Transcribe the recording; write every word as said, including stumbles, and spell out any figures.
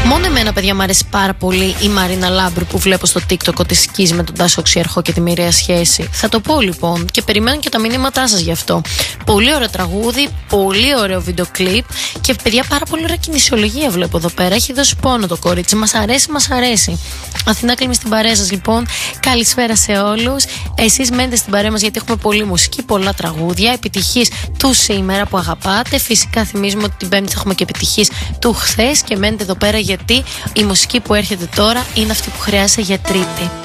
Μόνο εμένα, παιδιά, μου αρέσει πάρα πολύ η Μαρίνα Λάμπρου που βλέπω στο TikTok ότι σκίζει με τον Τάσο Ξιαρχό και τη μοιραία σχέση. Θα το πω λοιπόν και περιμένω και τα μηνύματά σας γι' αυτό. Πολύ ωραίο τραγούδι, πολύ ωραίο βίντεο κλιπ και παιδιά πάρα πολύ ωραία κινησιολογία βλέπω εδώ πέρα. Έχει δώσει πόνο το κορίτσι. Μας αρέσει, μας αρέσει. Αθηνά Κλίμη στην παρέα σας λοιπόν. Καλησπέρα σε όλους. Εσείς μένετε στην παρέα μας γιατί έχουμε πολλή μουσική, πολλά τραγούδια. Επιτυχής του σήμερα που αγαπάτε. Φυσικά θυμίζουμε ότι την Πέμπτη θα έχουμε και επιτυχής του χθες και μένετε εδώ πέρα γιατί η μουσική που έρχεται τώρα είναι αυτή που χρειάζεται για Τρίτη.